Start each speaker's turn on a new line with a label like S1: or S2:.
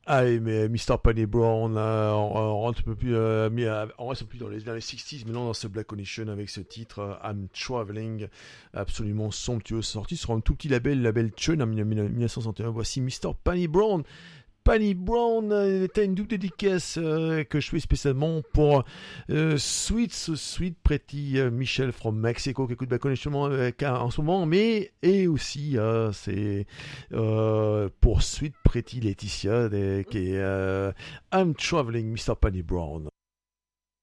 S1: Allez, mais Mr. Penny Brown, on rentre un peu plus, on reste un peu plus dans les 60s, mais non, dans ce Black Condition avec ce titre I'm Traveling, absolument somptueux, sorti sur un tout petit label, label Chun en 1961. Voici Mr. Penny Brown. Penny Brown était une double dédicace que je fais spécialement pour Sweet So Sweet Pretty Michelle from Mexico qui écoute Black Condition en ce moment, mais et aussi c'est pour Sweet Pretty Laetitia qui est I'm Traveling Mr. Penny Brown.